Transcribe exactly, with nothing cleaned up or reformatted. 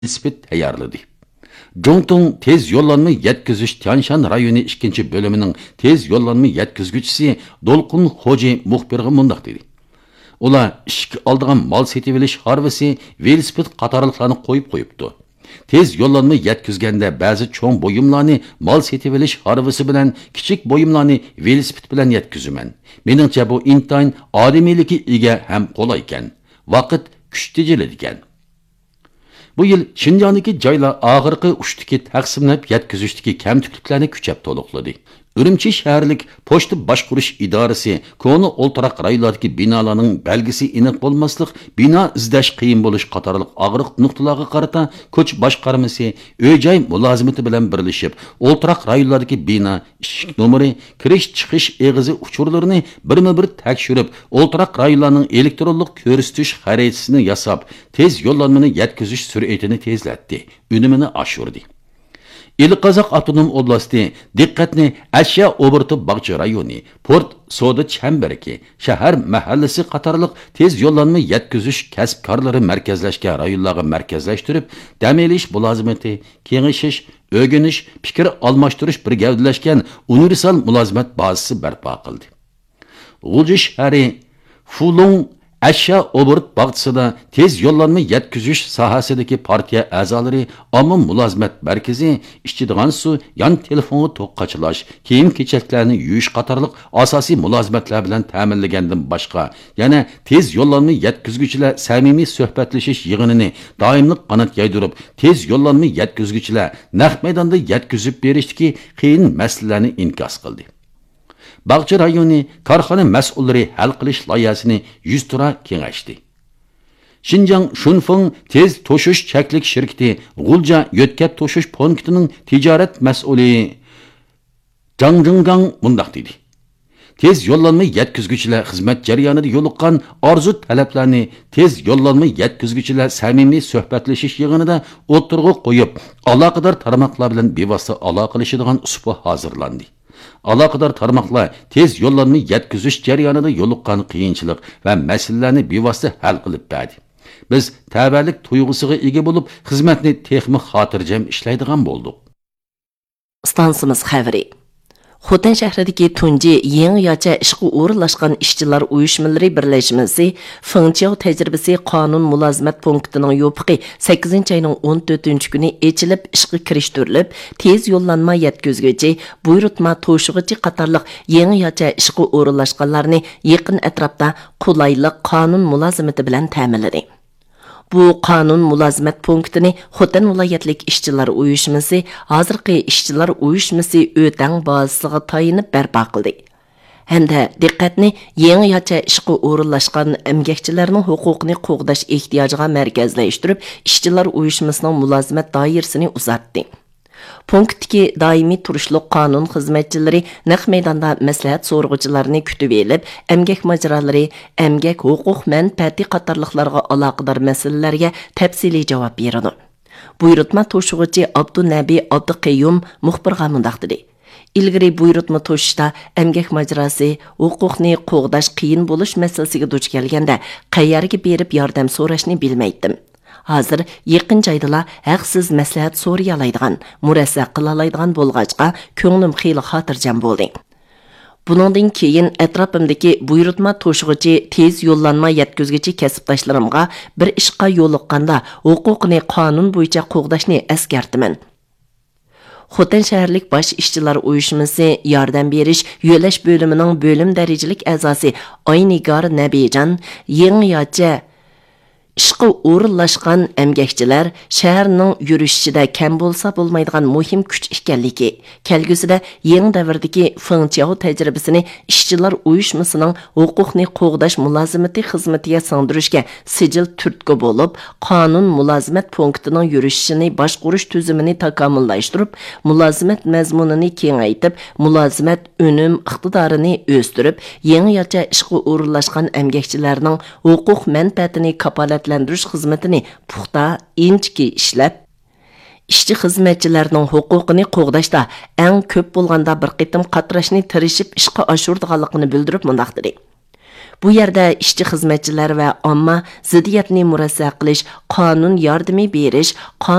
velosiped tayyorladi. Jongtung tez yollanma yetkizish Tianshan rayoni ikkinchi bölümünün tez yollanma yetkizgüchisi Dolqun Xoji muxbirga mundaq dedi. Ular ishga oldigan mal setib olish harvisi velosiped qatorliqlarni qo'yib qo'yibdi. Tez yollanma yetkizganda ba'zi cho'ng boyumlarni mal setib olish harvisi bilan kichik boyumlarni velosiped bilan yetkizaman. Meningcha bu intayin odamiyligi ega ham qolay ekan. Vaqt kuch tejiladi ekan. Bu yil Şinjandagi joylar og'irqi uchtiki taqsimlab yetkizishdagi kamtukliklarni kuchab to'liqladi. Ürümçi şəhərlik poçta başquruş idarəsi konu oltaraq rayonlardakı binalarning belgisi aniq bolmaslıq, bina izdash qiyin bo'lish qatorliq og'riq nuqtalarga qarata ko'ch boshqarmasi öy-joy mulozimati bilan birlashib, oltaraq rayonlardagi bina eshik nomeri, kirish chiqish eg'izi uchurlarini birma-bir tekshirib, oltaraq rayonlarning elektronlik ko'rsatish xaritasini yasab, tez yo'llanmani yetkazish sur'atini tezlatdi, unumini oshirdi. İl-Qazaq Avtonom Oblasti diqqatni Ashya Oberti Bag'chi rayoni, Port Soda Chamberki, shahar mahallasi qatorliq tez yo'llanma yetkazish kasbkorlari markazlashgan rayonlarga markazlashtirib, dam olish mulozimati, kengashish, o'rganish, fikr almashtirish bir gavdalashgan universal mulozimat bazasi barpo qildi. G'ulji shahri Fulong Ashya Obert bag'chisida tez yo'llanma yetkazish sohasidagi partiya a'zolari omma mulozimat markazi ishchidigan su, yon telefonni to'qqachilash, kiyim-kechaklarni yuvish qatorliq asosiy mulozimatlar bilan ta'minlagandan boshqa, yana tez yo'llanma yetkazuvchilar samimiy suhbatlashish yig'inini doimli qanot yaydirib, tez yo'llanma yetkazuvchilar naq maydonda yetkazib berishdagi qiyin masalalarni inkos qildi. Bag'chi rayoni korxona mas'ullari hal qilish loyihasini yuz tura kengashdi. Xinjiang Shunfeng tez to'shish cheklik shirkati G'ulja yo'tkab to'shish punktining tijorat mas'uli Zhang Zhenggang mundaq dedi. Tez yo'llanma yetkazuvchilar xizmat jarayonida yo'liqqan orzu talablarni tez yo'llanma yetkazuvchilar samimiy suhbatlashish yig'inida o'tirg'i qo'yib, aloqador tarmoqlar bilan bevosita aloqalashadigan usul hozirlandi. Aloqador tarmoqlar tez yo'llanma yetkazish jarayonida yo'liqqan qiyinchilik va masalalarni bevosita hal qilib berdi. Biz tabiiylik tuyg'usiga ega bo'lib, xizmatni texmi xotirjam ishlaydigan bo'ldik. Stansimiz xabari. Xotan shahridagi tunji yangi yacha ishga o'rinlashgan ishchilar uyushmalari birlashmasi Fengqiao tajribasi qonun mulozimat punktining yopiqi sakkizinchi oyning o'n to'rtinchi kuni ochilib ishga kirishtirilib, tez yo'llanma yetkazuvchi, buyurtma to'shig'ichi qatorliq yangi yacha ishga o'rinlashganlarni yaqin atrofda qulaylik qonun mulozimati bilan ta'minladi. Bu qonun mulozimat punktini Xotan viloyatlik ishchilar uyushmasi, hozirgi ishchilar uyushmasi o'tang bazasiga tayinib barpo qildi. Hamda diqqatni yangi yacha ishga o'rinlashgan emgakchilarning huquqini qo'g'dash ehtiyojiga markazlashtirib, ishchilar uyushmasining mulozimat doirasini uzatdi. Punktdagi doimiy turishliq qonun xizmatchilari naq maydonda maslahat so'rg'uchilarini kutib elib, emgak majralari, emgak huquq manfaati qatorliqlarga aloqador masalalarga tafsiliy javob beradi. Buyurtma to'shig'ichi Abdunabi Abduqayyum muxbirga mundaq dedi. Ilgari buyurtma to'shishda emgak majrasi huquqni qo'g'dash qiyin bo'lish masalasiga duch kelganda qayerga berib yordam so'rashni bilmaydim. Hazır yaqin joydala haqsiz maslahat so'rayalaydigan, murassa qilalaydigan bo'lg'achqa ko'nglim xeyli xotirjam bo'ldi. Buningdan keyin atrofimdagi buyurtma to'shig'ichi, tez yo'llanma yetkazuvchi kasbdoshlarimga bir ishqa yo'liqqanda huquqni qonun bo'yicha qo'g'dashni eskartiman. Xotan shaharlik bosh ishchilar uyushmasi yordam berish yo'lash bo'limining bo'lim darajalik a'zosi Oynigar Nabijan yangi yacha ishqa o'rinlashgan emgakchilar shaharning yurishida kam bo'lsa bo'lmaydigan muhim kuch ekanligi, kelgusida yangi davrdagi Fengqiao tajribasini ishchilar uyushmasining huquqni qo'g'dash mulozimati xizmatiga singdirishga sijil turtki bo'lib, qonun mulozimat punktining yurishini boshqarish tuzumini takomillashtirib, mulozimat mazmunini kengaytib, mulozimat unum iqtidorini o'stirib, yangi yacha ishqa o'rinlashgan emgakchilarning huquq manfaatini kapolat lendirish xizmatini puxta inchki ishlab, ishchi xizmatchilarning huquqini qo'g'dashda eng ko'p bo'lganda bir qitim qatrashni tirishib ishqa oshirdiganligini bildirib mundaq dedi. Bu yerda ishchi xizmatchilar va omma ziddiyatni murassa qilish, qonun yordami berish,